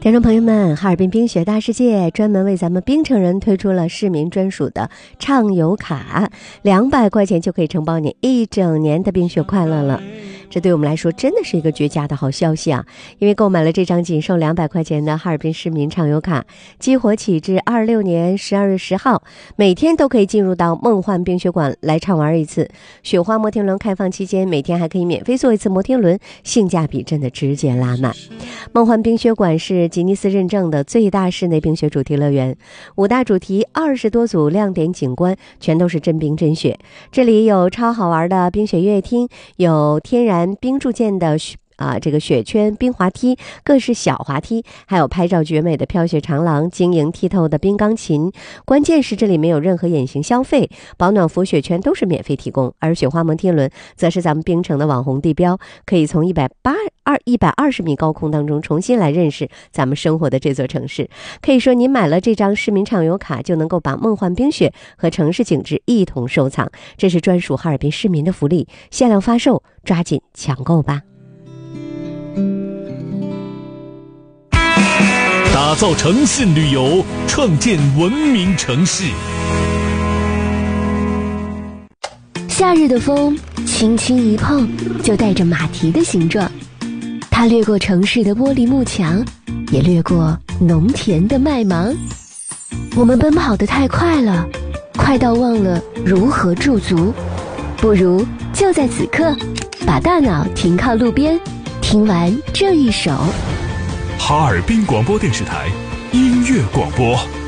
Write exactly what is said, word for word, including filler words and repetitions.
听众朋友们，哈尔滨冰雪大世界专门为咱们冰城人推出了市民专属的畅游卡，两百块钱就可以承包你一整年的冰雪快乐了。这对我们来说真的是一个绝佳的好消息啊！因为购买了这张仅售两百块钱的哈尔滨市民畅游卡，激活起至二十六年十二月十号，每天都可以进入到梦幻冰雪馆来畅玩一次。雪花摩天轮开放期间，每天还可以免费坐一次摩天轮，性价比真的直接拉满。梦幻冰雪馆是吉尼斯认证的最大室内冰雪主题乐园，五大主题，二十多组亮点景观，全都是真冰真雪。这里有超好玩的冰雪乐厅，有天然冰铸件的雪啊，这个雪圈冰滑梯，各式小滑梯，还有拍照绝美的飘雪长廊，晶莹剔透的冰钢琴。关键是这里没有任何隐形消费，保暖服雪圈都是免费提供，而雪花摩天轮则是咱们冰城的网红地标，可以从一百八二一百二十米高空当中重新来认识咱们生活的这座城市。可以说，您买了这张市民畅游卡，就能够把梦幻冰雪和城市景致一同收藏，这是专属哈尔滨市民的福利，限量发售，抓紧抢购吧！ 打造诚信旅游，创建文明城市。 夏日的风轻轻一碰，就带着马蹄的形状，它掠过城市的玻璃幕墙，也掠过农田的麦芒。我们奔跑得太快了，快到忘了如何驻足。不如就在此刻，把大脑停靠路边，听完这一首。 哈尔滨广播电视台音乐广播。